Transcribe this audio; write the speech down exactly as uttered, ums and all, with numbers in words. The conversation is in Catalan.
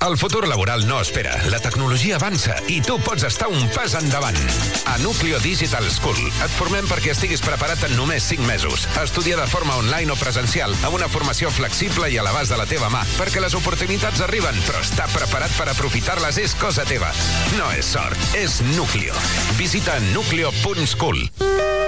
El futur laboral no espera, la tecnologia avança i tu pots estar un pas endavant. A Nucleo Digital School et formem perquè estiguis preparat en només cinc mesos. Estudia de forma online o presencial, amb una formació flexible i a l'abast de la teva mà, perquè les oportunitats arriben, però estar preparat per aprofitar-les és cosa teva. No és sort, és Nucleo. Visita nucleo punt school.